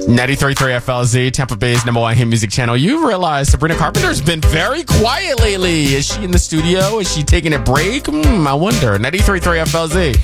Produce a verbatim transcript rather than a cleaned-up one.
ninety-three point three F L Z, Tampa Bay's number one hit music channel. You realize Sabrina Carpenter's been very quiet lately. Is she in the studio? Is she taking a break? Hmm, I wonder. ninety-three point three F L Z.